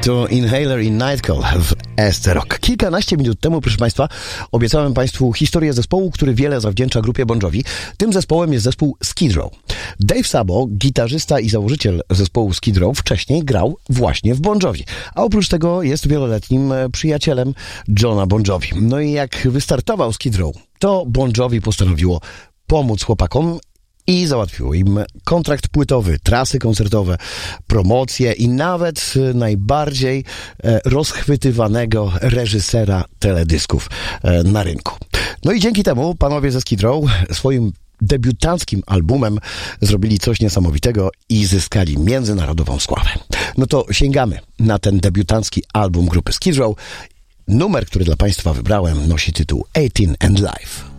To Inhaler i Nightcall w SC Rock. Kilkanaście minut temu, proszę Państwa, obiecałem Państwu historię zespołu, który wiele zawdzięcza grupie Bon Jovi. Tym zespołem jest zespół Skid Row. Dave Sabo, gitarzysta i założyciel zespołu Skid Row, wcześniej grał właśnie w Bon Jovi. A oprócz tego jest wieloletnim przyjacielem Johna Bon Jovi. No i jak wystartował Skid Row, to Bon Jovi postanowiło pomóc chłopakom i załatwiło im kontrakt płytowy, trasy koncertowe, promocje i nawet najbardziej rozchwytywanego reżysera teledysków na rynku. No i dzięki temu panowie ze Skid Row swoim debiutanckim albumem zrobili coś niesamowitego i zyskali międzynarodową sławę. No to sięgamy na ten debiutancki album grupy Skid Row. Numer, który dla Państwa wybrałem, nosi tytuł 18 and Life.